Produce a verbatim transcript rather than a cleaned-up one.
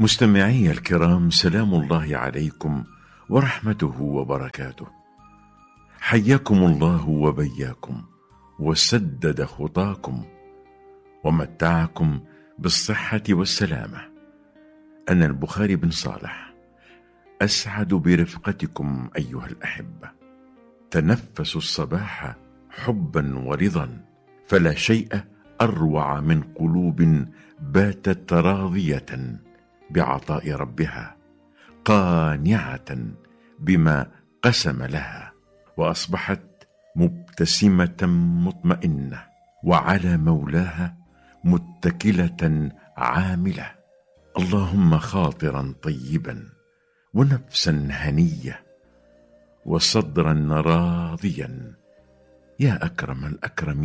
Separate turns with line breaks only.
مستمعي الكرام، سلام الله عليكم ورحمته وبركاته. حياكم الله وبياكم وسدد خطاكم ومتعكم بالصحة والسلامة. أنا البخاري بن صالح، أسعد برفقتكم أيها الأحبة. تنفسوا الصباح حبا ورضا، فلا شيء أروع من قلوب باتت راضية بعطاء ربها، قانعة بما قسم لها، وأصبحت مبتسمة مطمئنة، وعلى مولاها متكلة عاملة. اللهم خاطرا طيبا ونفسا هنية وصدرا راضيا يا أكرم الأكرمين.